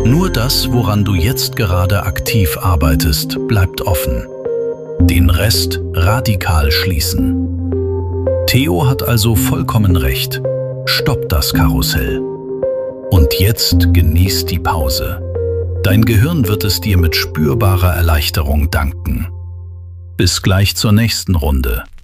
Nur das, woran du jetzt gerade aktiv arbeitest, bleibt offen. Den Rest radikal schließen. Theo hat also vollkommen recht. Stopp das Karussell. Und jetzt genieß die Pause. Dein Gehirn wird es dir mit spürbarer Erleichterung danken. Bis gleich zur nächsten Runde.